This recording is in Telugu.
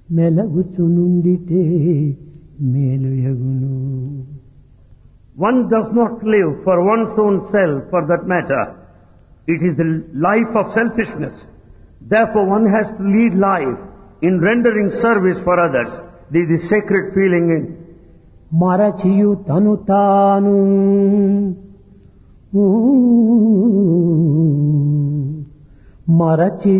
మెలగుచునుండితే మేలుయగును. One does not live for one's own self, for that matter. It is the life of selfishness. Therefore, one has to lead life in rendering service for others. This is the sacred feeling in మరచియు తను తాను మరచి